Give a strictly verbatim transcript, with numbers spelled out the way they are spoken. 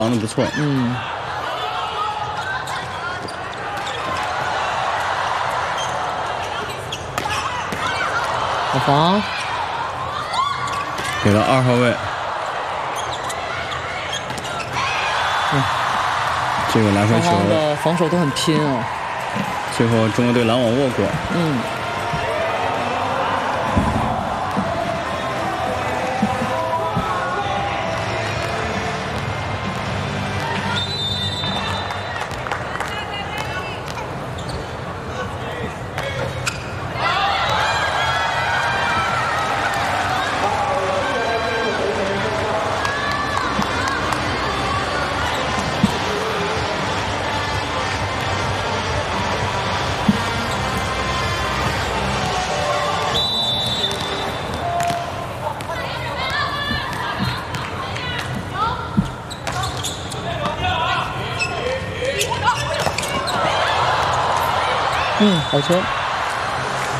防的不错。 嗯。好防。 给到二号位。 嗯。 这个来回球。 双方的防守都很拼啊。 最后中国队拦网握过。 嗯。嗯，好球。